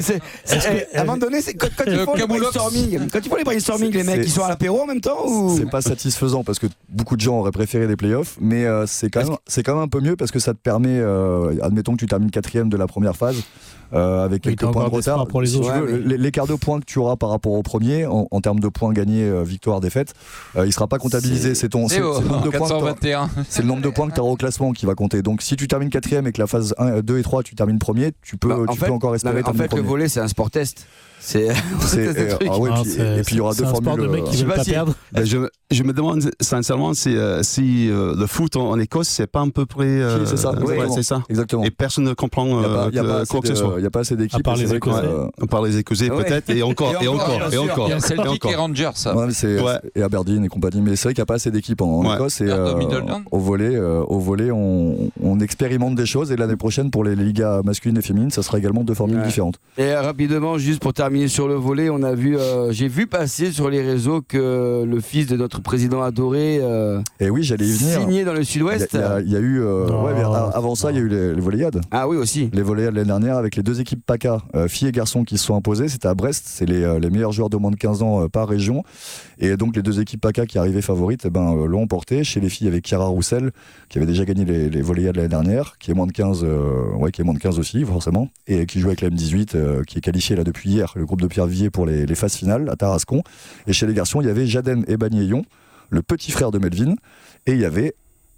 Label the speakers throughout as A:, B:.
A: À un moment donné, quand ils font les brainstorming, les mecs, ils sont à l'apéro en même temps ou...
B: C'est pas satisfaisant parce que beaucoup de gens auraient préféré des playoffs, mais c'est quand même un peu mieux parce que ça te permet, admettons que tu termines 4e de la première phase. Avec quelques points de retard.
C: Pour les autres.
B: Si tu veux, l'écart de points que tu auras par rapport au premier, en termes de points gagnés, victoire, défaite, il sera pas comptabilisé. C'est le nombre de points que tu auras au classement qui va compter. Donc si tu termines 4e et que la phase 1, 2 et 3, tu termines premier, tu peux encore espérer terminer premier.
A: Le volley, c'est un sport test. Et
B: puis il y aura deux formules.
C: De mecs qui veulent pas perdre.
D: Je me demande sincèrement si le foot en Écosse, c'est pas à peu près.
B: C'est ça.
D: C'est ça.
B: Exactement.
D: Et personne ne comprend quoi que ce soit.
B: Il n'y a pas assez d'équipes.
C: À part les Écossais.
D: Par les Écossais peut-être et encore.
E: Il y a Celtic et Rangers.
B: Et Aberdeen et compagnie. Mais c'est vrai qu'il n'y a pas assez d'équipes en Écosse. Et au volley, on expérimente des choses. Et l'année prochaine, pour les ligas masculines et féminines, ça sera également deux formules différentes.
A: Et rapidement, juste pour terminer sur le volley, j'ai vu passer sur les réseaux que le fils de notre président adoré
B: j'allais y venir.
A: Signé dans le Sud-Ouest.
B: Il y a eu avant ça, il y a eu les volleyades.
A: Ah oui, aussi.
B: Les volleyades l'année dernière avec les deux équipes PACA, filles et garçons, qui se sont imposées. C'était à Brest, c'est les meilleurs joueurs de moins de 15 ans par région. Et donc les deux équipes PACA qui arrivaient favorites l'ont emporté. Chez les filles, avec Chiara Roussel, qui avait déjà gagné les volleyades l'année dernière, qui est moins de 15, qui est moins de 15 aussi, forcément, et qui joue avec la M18, qui est qualifiée là depuis hier, le groupe de Pierre Vivier pour les phases finales à Tarascon. Et chez les garçons, il y avait Jaden Ebagnéyon, le petit frère de Melvin, et il y avait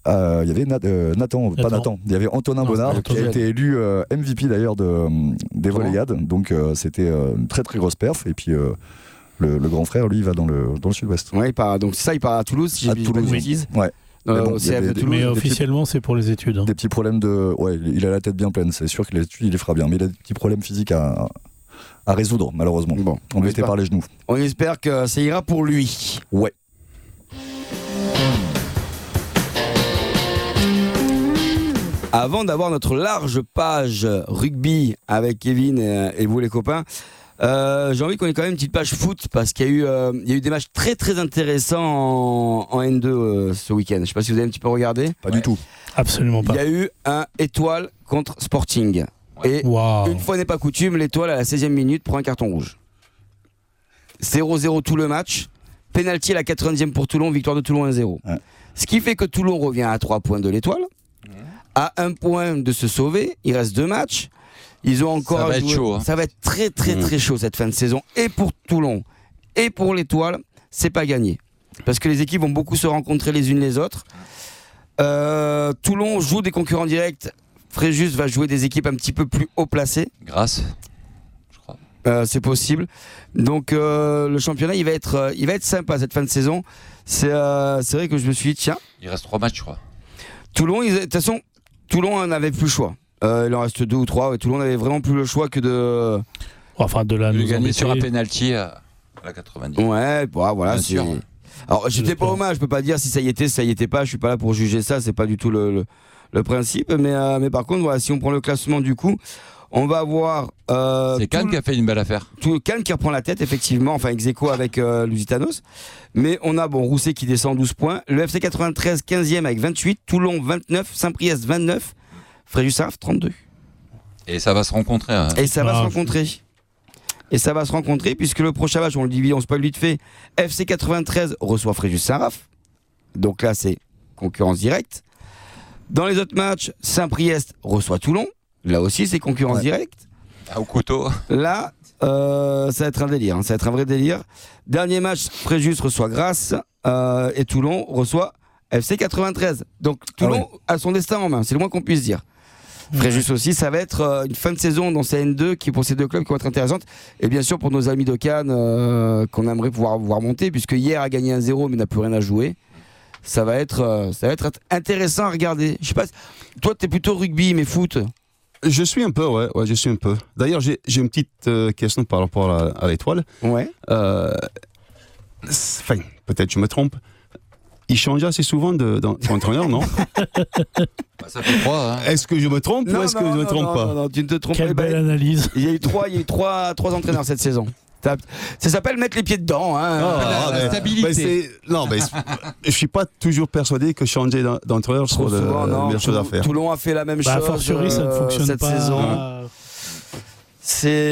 B: Nathan. Il y avait Antonin Bonnard qui a été élu MVP d'ailleurs des volleyades. Donc c'était une très très grosse perf. Et puis le grand frère, lui, il va dans le Sud-Ouest.
A: Ouais, il part à Toulouse, si je dis pas de bêtises.
B: Ouais.
C: Mais officiellement, c'est pour les études.
B: Des petits problèmes il a la tête bien pleine. C'est sûr que les études, il les fera bien. Mais il a des petits problèmes physiques à résoudre, malheureusement. Bon, on lui était par les genoux.
A: On espère que ça ira pour lui.
B: Ouais.
A: Avant d'avoir notre large page rugby avec Kevin et vous les copains, j'ai envie qu'on ait quand même une petite page foot parce qu'il y a eu des matchs très très intéressants en N2 ce week-end. Je ne sais pas si vous avez un petit peu regardé.
B: Pas du tout.
C: Absolument pas.
A: Il y a eu un Étoile contre Sporting. Et une fois n'est pas coutume, l'Étoile à la 16e minute prend un carton rouge. 0-0 tout le match. Penalty à la 80e pour Toulon, victoire de Toulon 1-0. Ouais. Ce qui fait que Toulon revient à 3 points de l'Étoile. À 1 point de se sauver, il reste 2 matchs. Ils ont encore
E: ça va être chaud.
A: Ça va être très très très chaud cette fin de saison. Et pour Toulon et pour l'Étoile, c'est pas gagné. Parce que les équipes vont beaucoup se rencontrer les unes les autres. Toulon joue des concurrents directs. Fréjus va jouer des équipes un petit peu plus haut placées.
E: Grâce, je crois.
A: C'est possible. Donc le championnat, il va être sympa cette fin de saison. C'est vrai que je me suis dit, tiens.
E: Il reste 3 matchs, je crois.
A: Toulon, de toute façon, Toulon n'avait plus le choix. Il en reste 2 ou 3. Toulon n'avait vraiment plus le choix que de.
C: Enfin, de la nous
E: gagner sur un penalty à la 90.
A: Ouais, voilà.
E: Bien sûr.
A: Alors, j'étais pas hommage, je peux pas dire si ça y était pas. Je suis pas là pour juger ça. C'est pas du tout le principe. Mais par contre, voilà, si on prend le classement du coup, on va avoir.
E: C'est Cannes qui a fait une belle affaire.
A: Cannes qui reprend la tête, effectivement. Enfin, ex-aequo avec Lusitanos. Mais on a Rousset qui descend 12 points. Le FC 93, 15e avec 28. Toulon, 29. Saint-Priest, 29. Fréjus-Saint-Raph, 32.
E: Et ça va se rencontrer. Hein.
A: Et ça va se rencontrer puisque le prochain match, on le dit, on spoil vite fait. FC 93 reçoit Fréjus-Saint-Raph. Donc là, c'est concurrence directe. Dans les autres matchs, Saint-Priest reçoit Toulon. Là aussi, c'est concurrence directe.
E: Au couteau.
A: Là, ça va être un délire. Ça va être un vrai délire. Dernier match, Fréjus reçoit Grasse et Toulon reçoit FC 93. Donc Toulon a son destin en main, c'est le moins qu'on puisse dire. Fréjus aussi, ça va être une fin de saison dans ces N2 qui pour ces deux clubs qui vont être intéressantes. Et bien sûr pour nos amis de Cannes qu'on aimerait pouvoir voir monter, puisque hier a gagné 1-0 mais n'a plus rien à jouer. Ça va être intéressant à regarder. Je sais pas, toi t'es plutôt rugby mais foot.
D: Je suis un peu, ouais, je suis un peu. D'ailleurs, j'ai une petite question par rapport à l'Étoile.
A: Ouais.
D: Enfin, peut-être je me trompe. Il change assez souvent d'entraîneur, non?
E: Ça fait 3. Hein.
D: Est-ce que je me trompe ou est-ce que je ne me trompe pas?
A: Non, tu ne te trompes pas.
C: Quelle belle analyse.
A: Il y a eu trois entraîneurs cette saison. Ça s'appelle mettre les pieds dedans. Hein.
E: La stabilité.
D: Je suis pas toujours persuadé que changer d'entraîneur soit la meilleure chose à faire.
A: Toulon a fait la même chose.
C: A fortiori, ça ne fonctionne
A: cette
C: pas.
A: saison. C'est